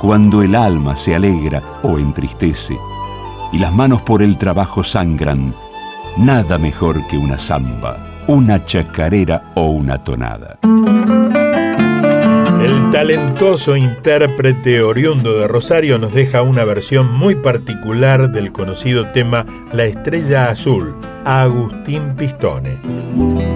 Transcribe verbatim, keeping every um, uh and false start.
Cuando el alma se alegra o entristece y las manos por el trabajo sangran, nada mejor que una samba, una chacarera o una tonada. El talentoso intérprete oriundo de Rosario nos deja una versión muy particular del conocido tema La Estrella Azul, Agustín Pistone.